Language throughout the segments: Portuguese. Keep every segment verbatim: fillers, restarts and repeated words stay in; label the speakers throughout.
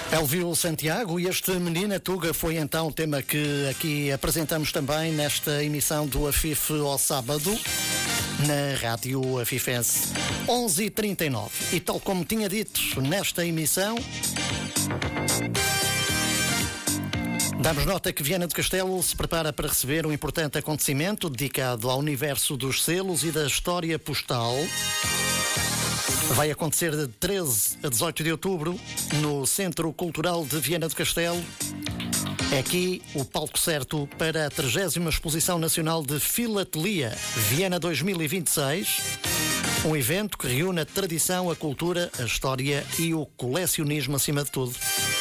Speaker 1: Elvio Santiago, e este Menina Tuga foi então o tema que aqui apresentamos também nesta emissão do Afife ao sábado, na Rádio Afifense, onze e trinta e nove. E tal como tinha dito nesta emissão, damos nota que Viana do Castelo se prepara para receber um importante acontecimento dedicado ao universo dos selos e da história postal. Vai acontecer de treze a dezoito de outubro no Centro Cultural de Viana do Castelo. É aqui o palco certo para a trigésima Exposição Nacional de Filatelia Viana dois mil e vinte e seis. Um evento que reúne a tradição, a cultura, a história e o colecionismo acima de tudo.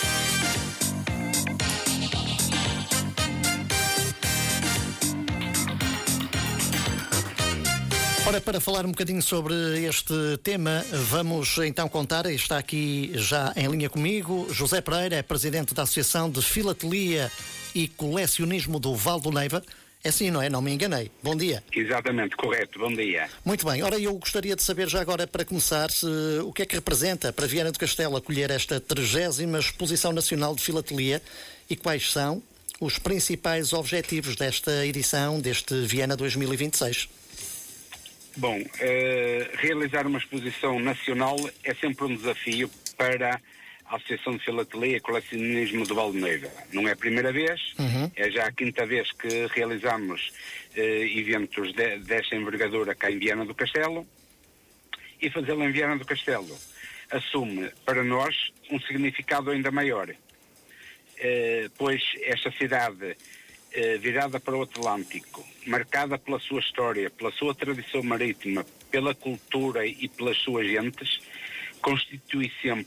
Speaker 1: Ora, para falar um bocadinho sobre este tema, vamos então contar, está aqui já em linha comigo, José Pereira, é presidente da Associação de Filatelia e Colecionismo do Val do Neiva. É assim, não é? Não me enganei. Bom dia.
Speaker 2: Exatamente, correto. Bom dia.
Speaker 1: Muito bem. Ora, eu gostaria de saber já agora, para começar, se, o que é que representa para Viana do Castelo acolher esta trigésima Exposição Nacional de Filatelia e quais são os principais objetivos desta edição, deste Viana dois mil e vinte e seis.
Speaker 2: Bom, uh, realizar uma exposição nacional é sempre um desafio para a Associação de Filatelia e Colecionismo do Val do Neiva. Não é a primeira vez, uhum. É já a quinta vez que realizamos uh, eventos de, desta envergadura cá em Viana do Castelo, e fazê-lo em Viana do Castelo assume para nós um significado ainda maior, uh, pois esta cidade virada para o Atlântico, marcada pela sua história, pela sua tradição marítima, pela cultura e pelas suas gentes, constitui sempre